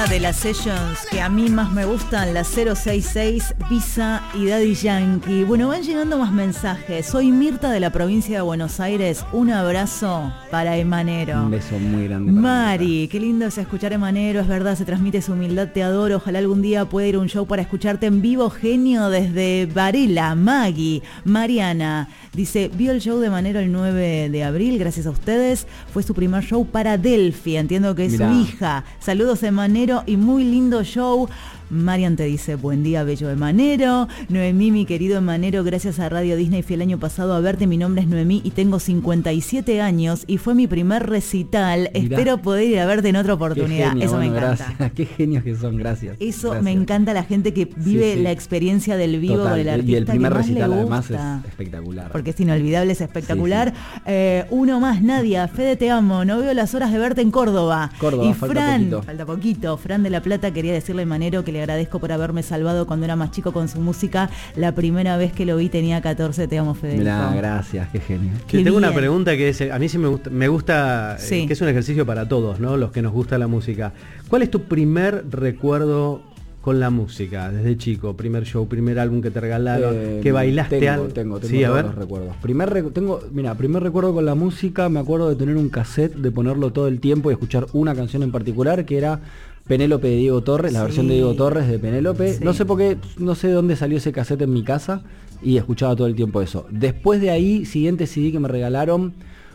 una de las sessions que a mí más me gustan, la 066, Visa y Daddy Yankee. Bueno, van llegando más mensajes. Soy Mirta de la provincia de Buenos Aires. Un abrazo para Emanero. Un beso muy grande. Mari, qué lindo es escuchar Emanero, es verdad, se transmite su humildad, te adoro. Ojalá algún día pueda ir a un show para escucharte en vivo, genio, desde Varela. Maggie, Mariana, dice, vio el show de Emanero el 9 de abril, gracias a ustedes. Fue su primer show para Delphi, entiendo que es Mirá. su hija. Saludos Emanero y muy lindo show. Marian te dice, buen día, bello Emanero. Noemí, mi querido Emanero, gracias a Radio Disney fui el año pasado a verte. Mi nombre es Noemí y tengo 57 años y fue mi primer recital. Mirá. Espero poder ir a verte en otra oportunidad. Genio, eso bueno, me encanta. Gracias. Qué genios que son, gracias. Eso Gracias. me encanta, la gente que vive Sí. la experiencia del vivo. Total, con el artista y el primer que más recital le además gusta. es espectacular. Porque es inolvidable, es espectacular. Uno más, Nadia, Fede, te amo. No veo las horas de verte en Córdoba. Córdoba, Y falta poquito. falta poquito. Fran de La Plata quería decirle a Emanero que le agradezco por haberme salvado cuando era más chico con su música. La primera vez que lo vi tenía 14. Te amo, Federico. Mirá, gracias, qué genio. Qué Tengo una bien. pregunta que es, a mí sí me gusta Sí. que es un ejercicio para todos, ¿no? Los que nos gusta la música. ¿Cuál es tu primer recuerdo con la música desde chico? Primer show, primer álbum que te regalaron, que bailaste algo. Tengo Sí, a todos ver. los recuerdos. Primer recuerdo con la música, me acuerdo de tener un cassette, de ponerlo todo el tiempo y escuchar una canción en particular que era Penélope de Diego Torres, la Sí. versión de Diego Torres de Penélope. Sí. No sé por qué, no sé de dónde salió ese cassette en mi casa y escuchaba todo el tiempo eso. Después de ahí, siguiente CD que me regalaron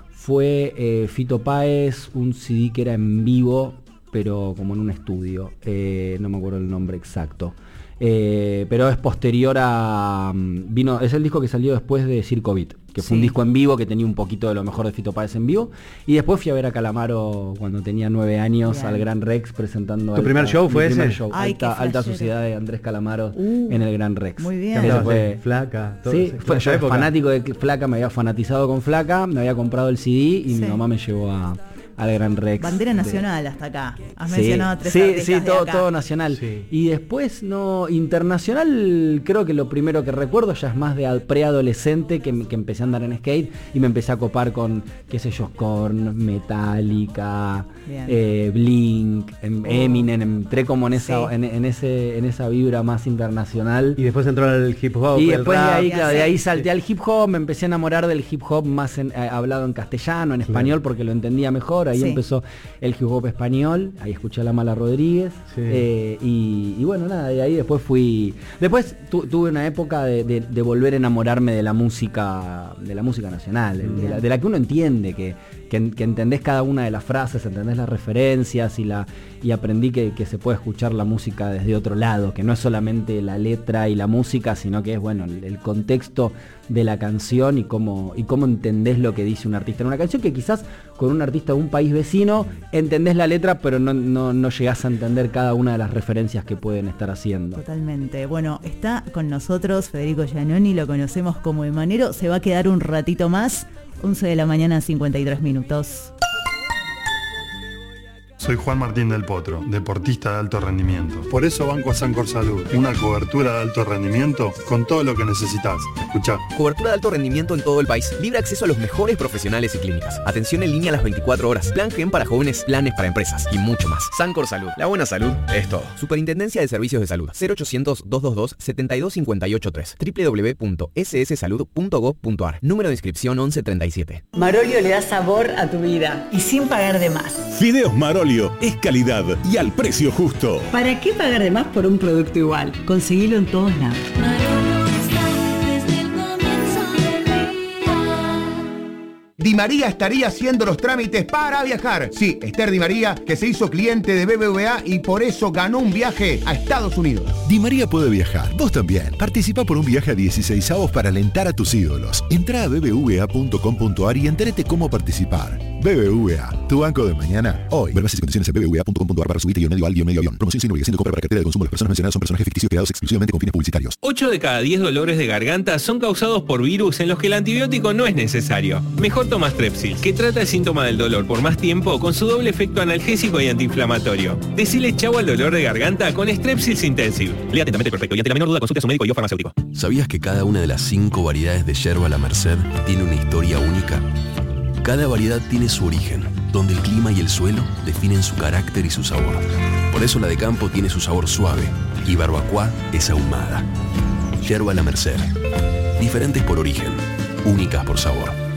fue Fito Páez, un CD que era en vivo, pero como en un estudio. No me acuerdo el nombre exacto. Pero es posterior a... es el disco que salió después de Circo Beat, que fue un Sí. disco en vivo que tenía un poquito de lo mejor de Fito Páez en vivo. Y después fui a ver a Calamaro cuando tenía 9 años Bien. al Gran Rex presentando... ¿Tu primer show fue mi primer ese? show, Ay, qué Alta flashero. Sociedad de Andrés Calamaro en el Gran Rex. Muy bien. ¿Qué Ese hablabas fue... de Flaca? Todo Sí, eso, fue, esa yo época. fanático de Flaca, me había fanatizado con Flaca, me había comprado el CD y Sí. mi mamá me llevó al Gran Rex. Bandera nacional hasta acá. Has Sí, mencionado 3 sí, artistas sí, de todo, acá. todo nacional. Sí. Y después, no, internacional, creo que lo primero que recuerdo ya es más de preadolescente que empecé a andar en skate y me empecé a copar con, qué sé yo, Korn, Metallica, Bien. Blink, Eminem, entré como en esa, Sí. en esa vibra más internacional. Y después entró el hip hop, Y el después de rap. ahí, claro, de ahí Sí. salté al hip hop, me empecé a enamorar del hip hop más hablado en castellano, en español, porque lo entendía mejor. Ahí Sí. empezó el hip hop español, ahí escuché a La Mala Rodríguez. Sí. Y bueno, nada, de ahí después fui... Después tuve una época de volver a enamorarme de la música nacional, de la que uno entiende, que entendés cada una de las frases, entendés las referencias y aprendí que se puede escuchar la música desde otro lado, que no es solamente la letra y la música, sino que es bueno el contexto de la canción y cómo entendés lo que dice un artista en una canción, que quizás con un artista de un país vecino entendés la letra, pero no llegás a entender cada una de las referencias que pueden estar haciendo. Totalmente. Bueno, está con nosotros Federico Giannoni, lo conocemos como Emanero, se va a quedar un ratito más, 11 de la mañana, 53 minutos. Soy Juan Martín del Potro, deportista de alto rendimiento. Por eso banco a Sancor Salud, una cobertura de alto rendimiento con todo lo que necesitas. Escuchá. Cobertura de alto rendimiento en todo el país. Libre acceso a los mejores profesionales y clínicas. Atención en línea a las 24 horas. Plan GEM para jóvenes, planes para empresas y mucho más. Sancor Salud. La buena salud es todo. Superintendencia de Servicios de Salud. 0800-222-72583. www.sssalud.gov.ar. Número de inscripción 1137. Marolio le da sabor a tu vida y sin pagar de más. Fideos Marolio es calidad y al precio justo. ¿Para qué pagar de más por un producto igual? Conseguilo en todos lados. Di María estaría haciendo los trámites para viajar. Sí, Esther Di María, que se hizo cliente de BBVA y por eso ganó un viaje a Estados Unidos. Di María puede viajar. Vos también. Participa por un viaje a 16avos para alentar a tus ídolos. Entrá a bbva.com.ar y entérate cómo participar. BBVA, tu banco de mañana, hoy. Ver bases y condiciones en bbva.com.ar para subirte medio al. Promoción sin obligación de compra para cartera de consumo. Las personas mencionadas son personajes ficticios creados exclusivamente con fines publicitarios. 8 de cada 10 dolores de garganta son causados por virus en los que el antibiótico no es necesario. Mejor toma Strepsil, que trata el síntoma del dolor por más tiempo con su doble efecto analgésico y antiinflamatorio. Decile chau al dolor de garganta con Strepsils Intensive. Lea atentamente el prospecto y ante la menor duda consulte a su médico y o farmacéutico. ¿Sabías que cada una de las 5 variedades de yerba La Merced tiene una historia única? Cada variedad tiene su origen, donde el clima y el suelo definen su carácter y su sabor. Por eso la de campo tiene su sabor suave y barbacoa es ahumada. Yerba La Merced. Diferentes por origen, únicas por sabor.